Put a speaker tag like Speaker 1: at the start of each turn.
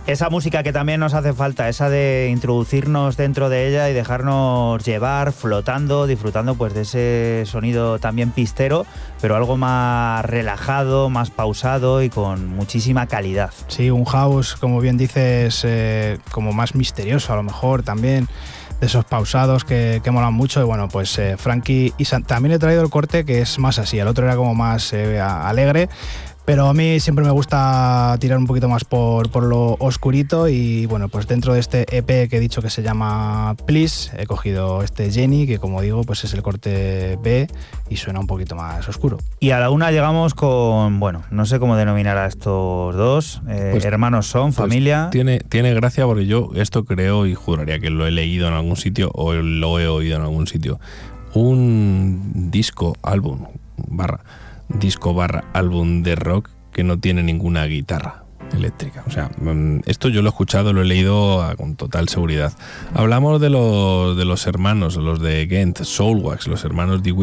Speaker 1: esa música que también nos hace falta, esa de introducirnos dentro de ella y dejarnos llevar, flotando, disfrutando pues de ese sonido también pistero, pero algo más relajado, más pausado y con muchísima calidad.
Speaker 2: Sí, un house, como bien dices, como más misterioso a lo mejor también, de esos pausados que molan mucho. Y bueno, pues Frankie y también he traído el corte que es más así, el otro era como más alegre, pero a mí siempre me gusta tirar un poquito más por lo oscurito. Y bueno, pues dentro de este EP que he dicho que se llama Please, he cogido este Jenny, que como digo, pues es el corte B y suena un poquito más oscuro.
Speaker 1: Y a la una llegamos con, bueno, no sé cómo denominar a estos dos, pues, hermanos son, familia.
Speaker 3: Tiene gracia porque yo esto creo y juraría que lo he leído en algún sitio o lo he oído en algún sitio. Un disco álbum de rock que no tiene ninguna guitarra eléctrica. O sea, esto yo lo he escuchado, lo he leído con total seguridad. Hablamos de los hermanos, los de Ghent, Soulwax, los hermanos de